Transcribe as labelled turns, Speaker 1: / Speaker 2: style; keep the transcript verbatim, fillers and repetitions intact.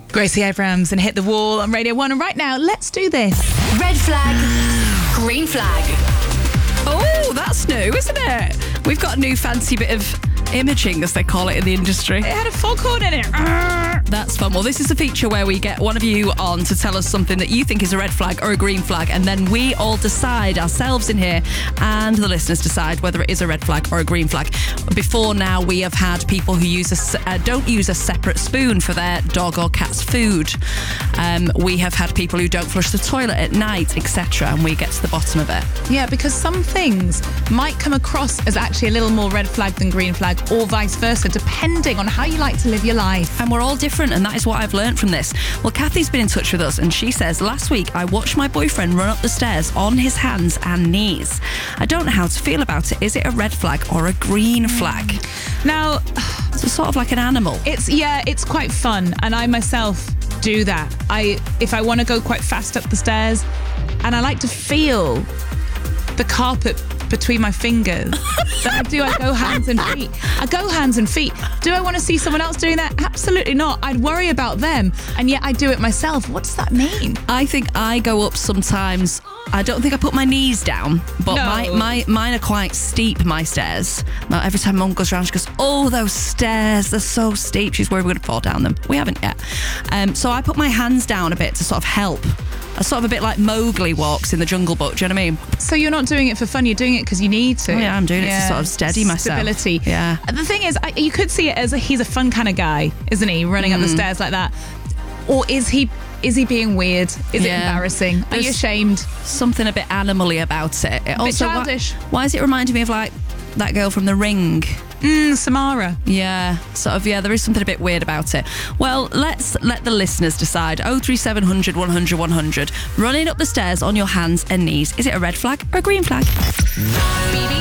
Speaker 1: Gracie Abrams and Hit the Wall on Radio one. And right now, let's do this.
Speaker 2: Red flag, green flag.
Speaker 3: Oh, that's new, isn't it? We've got a new fancy bit of imaging, as they call it in the industry.
Speaker 1: It had a foghorn in it.
Speaker 3: That's fun. Well, this is a feature where we get one of you on to tell us something that you think is a red flag or a green flag, and then we all decide ourselves in here, and the listeners decide whether it is a red flag or a green flag. Before now, we have had people who use a, uh, don't use a separate spoon for their dog or cat's food. Um, we have had people who don't flush the toilet at night, et cetera, and we get to the bottom of it.
Speaker 1: Yeah, because some things might come across as actually a little more red flag than green flag, or vice versa, depending on how you like to live your life.
Speaker 3: And we're all different, and that is what I've learned from this. Well, Kathy's been in touch with us, and she says, last week I watched my boyfriend run up the stairs on his hands and knees. I don't know how to feel about it. Is it a red flag or a green flag?
Speaker 1: Now,
Speaker 3: it's sort of like an animal.
Speaker 1: It's, yeah, it's quite fun, and I myself do that. I, if I want to go quite fast up the stairs, and I like to feel the carpet between my fingers, then I do. I go hands and feet. I go hands and feet. Do I want to see someone else doing that? Absolutely not. I'd worry about them, and yet I do it myself. What does that mean?
Speaker 3: I think I go up sometimes. I don't think I put my knees down, but
Speaker 1: No.
Speaker 3: my, my mine are quite steep, my stairs. Now, every time Mum goes around, she goes, oh, those stairs, they're so steep. She's worried we're going to fall down them. We haven't yet. Um, so I put my hands down a bit to sort of help. A sort of a bit like Mowgli walks in the Jungle Book, do you know what I mean?
Speaker 1: So you're not doing it for fun, you're doing it because you need to.
Speaker 3: Oh, yeah, I'm doing it to sort of steady myself.
Speaker 1: Stability.
Speaker 3: Yeah.
Speaker 1: The thing is, I, you could see it as a, he's a fun kind of guy, isn't he? Running
Speaker 3: Mm.
Speaker 1: up the stairs like that. Or is he is he being weird? Is
Speaker 3: Yeah.
Speaker 1: it embarrassing? Are
Speaker 3: There's
Speaker 1: you ashamed?
Speaker 3: Something a bit animally about it. It
Speaker 1: A bit
Speaker 3: why-
Speaker 1: childish.
Speaker 3: Why, is it reminding me of like that girl from The Ring?
Speaker 1: Mm, Samara.
Speaker 3: Yeah, sort of, yeah, there is something a bit weird about it. Well, let's let the listeners decide. oh three seven hundred, one hundred, one hundred. Running up the stairs on your hands and knees. Is it a red flag or a green flag?
Speaker 2: B B